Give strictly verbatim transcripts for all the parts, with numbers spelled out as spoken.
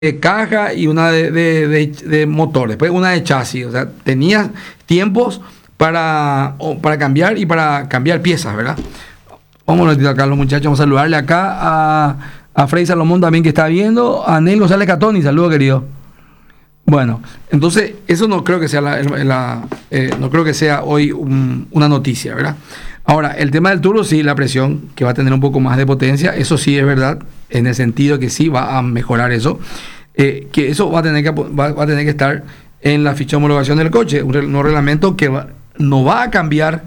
de caja y una de, de, de, de motor, después una de chasis. O sea, tenía tiempos para, para cambiar y para cambiar piezas, ¿verdad? Vamos a acá los muchachos, vamos a saludarle acá a, a Frey Salomón también que está viendo, a Nel González Catoni, saludos querido. Bueno, entonces eso no creo que sea la, la, eh, no creo que sea hoy un, una noticia, ¿verdad? Ahora, el tema del turbo, sí, la presión, que va a tener un poco más de potencia, eso sí es verdad, en el sentido que sí va a mejorar eso, eh, que eso va a tener que va, va a tener que estar en la ficha de homologación del coche, un, un reglamento que va, no va a cambiar,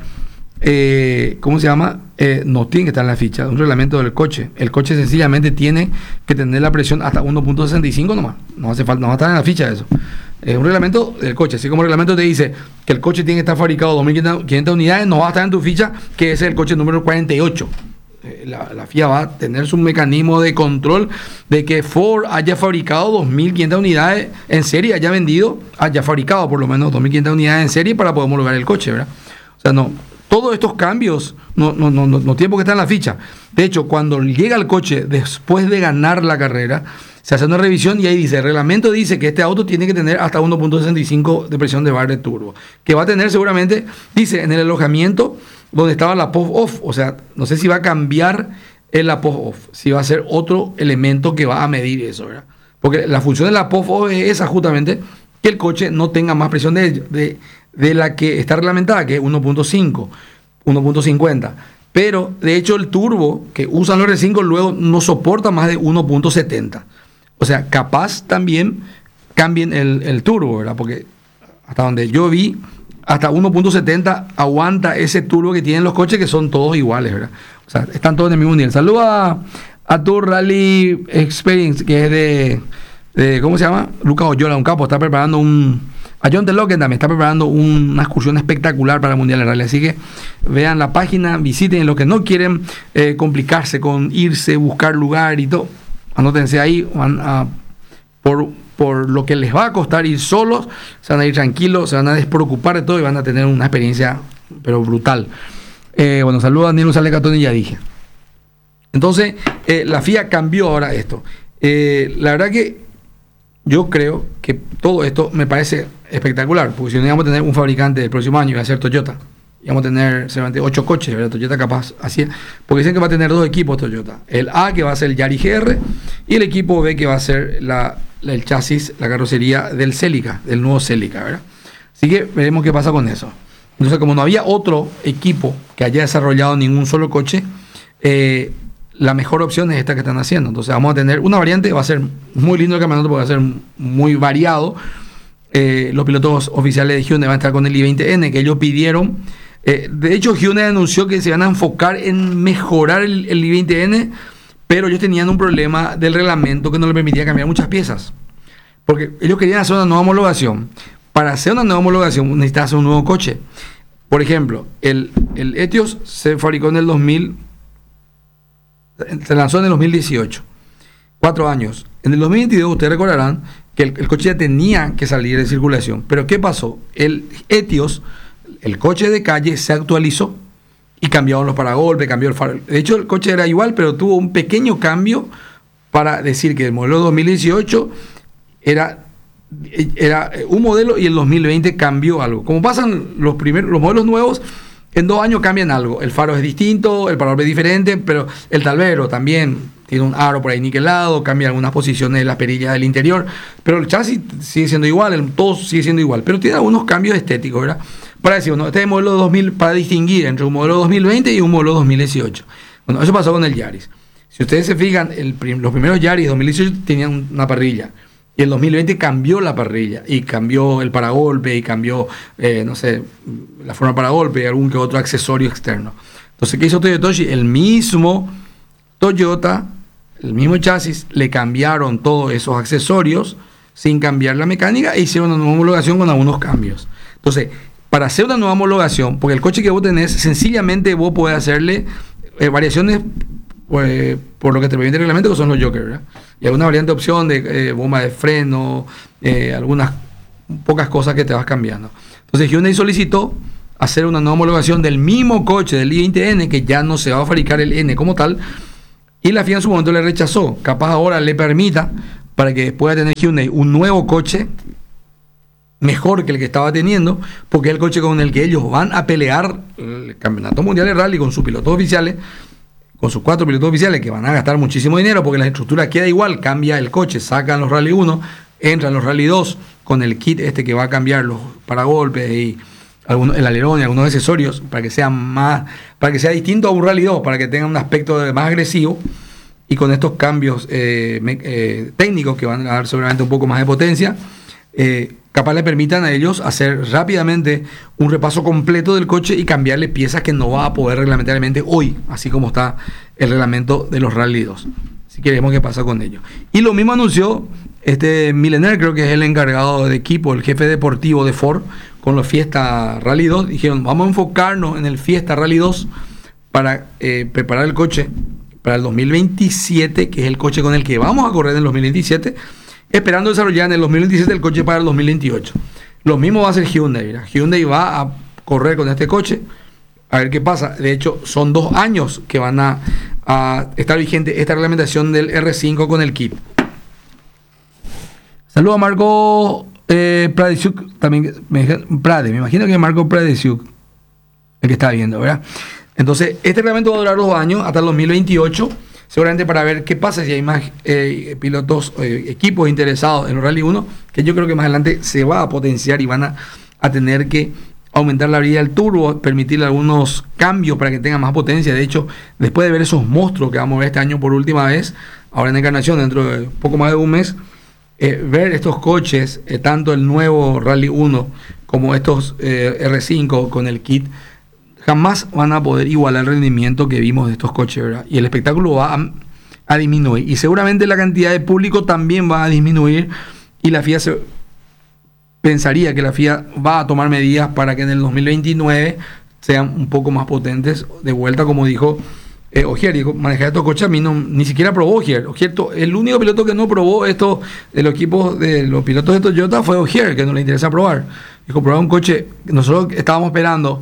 eh, ¿cómo se llama? Eh, no tiene que estar en la ficha, un reglamento del coche. El coche sencillamente tiene que tener la presión hasta uno punto sesenta y cinco nomás, no hace falta, no va a estar en la ficha de eso. Es un reglamento del coche, así como el reglamento te dice que el coche tiene que estar fabricado dos mil quinientas unidades, no va a estar en tu ficha que ese es el coche número cuarenta y ocho. La, la F I A va a tener su mecanismo de control de que Ford haya fabricado dos mil quinientas unidades en serie, haya vendido, haya fabricado por lo menos dos mil quinientas unidades en serie para poder homologar el coche, ¿verdad? O sea, no, todos estos cambios no, no, no, no, no tienen por qué estar en la ficha. De hecho, cuando llega el coche después de ganar la carrera, se hace una revisión y ahí dice, el reglamento dice que este auto tiene que tener hasta uno punto sesenta y cinco de presión de bar de turbo, que va a tener seguramente, dice, en el alojamiento donde estaba la post-off, o sea, no sé si va a cambiar en la post-off, si va a ser otro elemento que va a medir eso, ¿verdad? Porque la función de la post-off es esa justamente, que el coche no tenga más presión de, de, de la que está reglamentada, que es uno punto cinco, uno punto cincuenta. Pero, de hecho, el turbo que usan los R cinco luego no soporta más de uno punto setenta. O sea, capaz también cambien el, el turbo, ¿verdad? Porque hasta donde yo vi, hasta uno punto setenta aguanta ese turbo que tienen los coches, que son todos iguales, ¿verdad? O sea, están todos en el mismo nivel. Saludos a, a Tour Rally Experience, que es de, de, ¿cómo se llama? Lucas Oyola, un capo, está preparando un... A John Deloken también está preparando un, una excursión espectacular para el Mundial de Rally. Así que vean la página, visiten los que no quieren eh, complicarse con irse, buscar lugar y todo. Anótense ahí, van a, por, por lo que les va a costar ir solos, se van a ir tranquilos, se van a despreocupar de todo y van a tener una experiencia, pero brutal. Eh, bueno, saludos a Daniel González Catoni, ya dije. Entonces, eh, la F I A cambió ahora esto. Eh, la verdad que yo creo que todo esto me parece espectacular, porque si no íbamos a tener un fabricante del próximo año, iba a ser Toyota. Íbamos a tener seguramente ocho coches, ¿verdad? Toyota capaz, así, porque dicen que va a tener dos equipos Toyota. El A, que va a ser el Yaris G R, y el equipo B, que va a ser la, la, el chasis, la carrocería del Celica, del nuevo Celica, ¿verdad? Así que veremos qué pasa con eso. Entonces, como no había otro equipo que haya desarrollado ningún solo coche, eh, la mejor opción es esta que están haciendo. Entonces, vamos a tener una variante, va a ser muy lindo el campeonato porque va a ser muy variado. Eh, los pilotos oficiales de Hyundai van a estar con el i veinte ene, que ellos pidieron. Eh, de hecho, Hyundai anunció que se van a enfocar en mejorar el, el i veinte ene, pero ellos tenían un problema del reglamento que no les permitía cambiar muchas piezas. Porque ellos querían hacer una nueva homologación. Para hacer una nueva homologación necesitas hacer un nuevo coche. Por ejemplo, el, el Etios se fabricó en el dos mil, se lanzó en el dos mil dieciocho. Cuatro años. En el dos mil veintidós, ustedes recordarán que el, el coche ya tenía que salir de circulación. Pero ¿qué pasó? El Etios, el coche de calle, se actualizó y cambiaron los paragolpes, cambió el faro. De hecho, el coche era igual, pero tuvo un pequeño cambio para decir que el modelo dos mil dieciocho era, era un modelo y el dos mil veinte cambió algo. Como pasan los primeros, los modelos nuevos, en dos años cambian algo. El faro es distinto, el paragolpe es diferente, pero el tablero también tiene un aro por ahí niquelado, cambia algunas posiciones de las perillas del interior, pero el chasis sigue siendo igual, el, todo sigue siendo igual, pero tiene algunos cambios estéticos, ¿verdad? Para decir, bueno, este es el modelo dos mil, para distinguir entre un modelo dos mil veinte y un modelo dos mil dieciocho. Bueno, eso pasó con el Yaris. Si ustedes se fijan, el prim, los primeros Yaris dos mil dieciocho tenían una parrilla, y el dos mil veinte cambió la parrilla, y cambió el paragolpe, y cambió, eh, no sé, la forma de paragolpe, y algún que otro accesorio externo. Entonces, ¿qué hizo Toyotoshi? El mismo Toyota, el mismo chasis, le cambiaron todos esos accesorios sin cambiar la mecánica e hicieron una nueva homologación con algunos cambios. Entonces, para hacer una nueva homologación, porque el coche que vos tenés, sencillamente vos podés hacerle eh, variaciones pues, por lo que te permite el reglamento, que son los jokers, ¿verdad? Y alguna variante de opción de eh, bomba de freno, eh, algunas pocas cosas que te vas cambiando. Entonces, Hyundai solicitó hacer una nueva homologación del mismo coche, del i veinte ene, que ya no se va a fabricar el N como tal, y la F I A en su momento le rechazó. Capaz ahora le permita, para que pueda tener Hyundai un nuevo coche mejor que el que estaba teniendo, porque es el coche con el que ellos van a pelear el Campeonato Mundial de Rally con sus pilotos oficiales, con sus cuatro pilotos oficiales, que van a gastar muchísimo dinero, porque la estructura queda igual, cambia el coche, sacan los Rally uno, entran los Rally dos, con el kit este que va a cambiar los paragolpes y algunos, el alerón y algunos accesorios, para que sea más, para que sea distinto a un Rally dos, para que tenga un aspecto de, más agresivo, y con estos cambios eh, me, eh, técnicos que van a dar seguramente un poco más de potencia, eh, capaz le permitan a ellos hacer rápidamente un repaso completo del coche y cambiarle piezas que no va a poder reglamentariamente hoy, así como está el reglamento de los Rally dos. Si queremos qué pasa con ellos. Y lo mismo anunció este Milener, creo que es el encargado de equipo, el jefe deportivo de Ford, con los Fiesta Rally dos. Dijeron, vamos a enfocarnos en el Fiesta Rally dos para eh, preparar el coche para el dos mil veintisiete, que es el coche con el que vamos a correr en el dos mil veintisiete, esperando desarrollar en el dos mil veintisiete el coche para el dos mil veintiocho. Lo mismo va a hacer Hyundai. ¿Verdad? Hyundai va a correr con este coche, a ver qué pasa. De hecho, son dos años que van a, a estar vigente esta reglamentación del R cinco con el kit. Saludos a Marco eh, Pradesiuk, también me, Prade, me imagino que es Marco Pradesiuk el que está viendo, ¿verdad? Entonces, este reglamento va a durar dos años, hasta el dos mil veintiocho, seguramente para ver qué pasa si hay más eh, pilotos, eh, equipos interesados en el Rally uno, que yo creo que más adelante se va a potenciar y van a, a tener que aumentar la brida del turbo, permitirle algunos cambios para que tenga más potencia. De hecho, después de ver esos monstruos que vamos a ver este año por última vez, ahora en Encarnación, dentro de poco más de un mes, eh, ver estos coches, eh, tanto el nuevo Rally uno como estos eh, R cinco con el kit, jamás van a poder igualar el rendimiento que vimos de estos coches, ¿verdad? Y el espectáculo va a, a disminuir. Y seguramente la cantidad de público también va a disminuir. Y la F I A se, pensaría que la F I A va a tomar medidas para que en el dos mil veintinueve sean un poco más potentes. De vuelta, como dijo eh, Ogier, dijo, manejar estos coches a mí no, ni siquiera probó Ogier. Ogier to, el único piloto que no probó esto de los equipos de los pilotos de Toyota fue Ogier, que no le interesa probar. Dijo, probar un coche que nosotros estábamos esperando,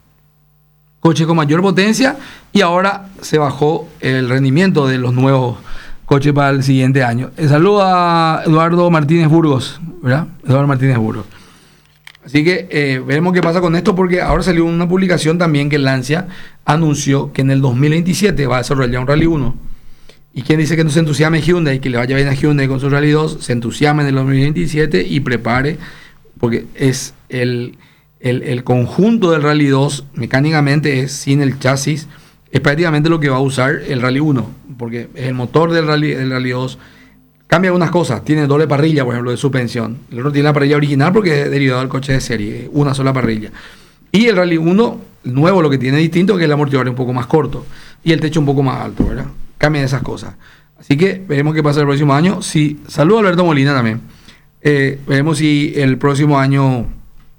coche con mayor potencia, y ahora se bajó el rendimiento de los nuevos coches para el siguiente año. Eh, saludo a Eduardo Martínez Burgos, ¿verdad? Eduardo Martínez Burgos. Así que eh, veremos qué pasa con esto, porque ahora salió una publicación también que Lancia anunció que en el dos mil veintisiete va a desarrollar un Rally uno. Y quien dice que no se entusiasme Hyundai, que le vaya bien a Hyundai con su Rally dos, se entusiasme en el dos mil veintisiete y prepare, porque es el... El, el conjunto del Rally dos mecánicamente es sin el chasis, es prácticamente lo que va a usar el Rally uno, porque es el motor del Rally, del Rally dos. Cambia algunas cosas, tiene doble parrilla, por ejemplo, de suspensión. El otro tiene la parrilla original porque es derivado del coche de serie, una sola parrilla. Y el Rally uno, nuevo, lo que tiene distinto es que el amortiguador es un poco más corto y el techo un poco más alto, ¿verdad? Cambian esas cosas. Así que veremos qué pasa el próximo año. Si, saludo a Alberto Molina también. Eh, veremos si el próximo año...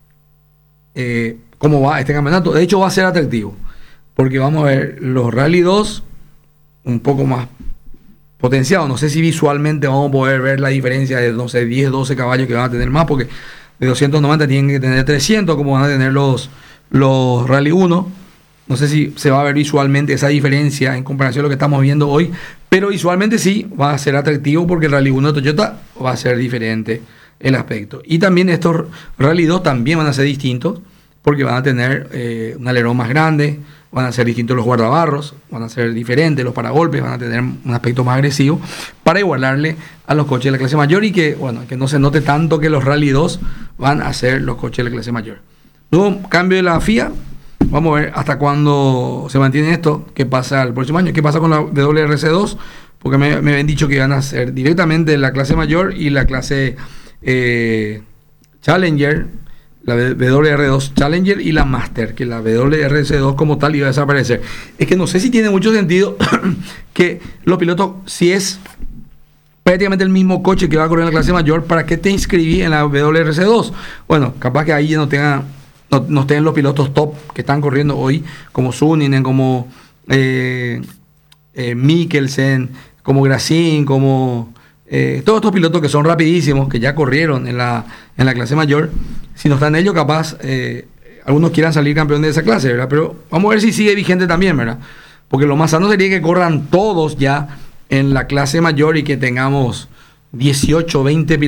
Eh, cómo va este campeonato. De hecho va a ser atractivo, porque vamos a ver los Rally dos un poco más potenciados. No sé si visualmente vamos a poder ver la diferencia de, no sé, diez, doce caballos que van a tener más, porque de doscientos noventa tienen que tener trescientos, como van a tener los, los Rally uno. No sé si se va a ver visualmente esa diferencia en comparación a lo que estamos viendo hoy, pero visualmente sí va a ser atractivo, porque el Rally uno de Toyota va a ser diferente el aspecto. Y también estos Rally dos también van a ser distintos, porque van a tener eh, un alerón más grande, van a ser distintos los guardabarros, van a ser diferentes los paragolpes, van a tener un aspecto más agresivo para igualarle a los coches de la clase mayor, y que, bueno, que no se note tanto que los Rally dos van a ser los coches de la clase mayor. Nuevo cambio de la F I A. Vamos a ver hasta cuándo se mantiene esto, qué pasa el próximo año, qué pasa con la W R C dos, porque me, me habían dicho que iban a ser directamente la clase mayor y la clase eh, Challenger, la W R dos Challenger y la Master, que la W R C dos como tal iba a desaparecer. Es que no sé si tiene mucho sentido que los pilotos, si es prácticamente el mismo coche que va a correr en la clase mayor, ¿para qué te inscribí en la W R C dos? Bueno, capaz que ahí ya no tenga, no, no estén los pilotos top que están corriendo hoy, como Suninen, como eh, eh, Mikkelsen, como Gracin, como eh, todos estos pilotos que son rapidísimos, que ya corrieron en la, en la clase mayor. Si no están ellos, capaz eh, algunos quieran salir campeón de esa clase, ¿verdad? Pero vamos a ver si sigue vigente también, ¿verdad? Porque lo más sano sería que corran todos ya en la clase mayor y que tengamos dieciocho, veinte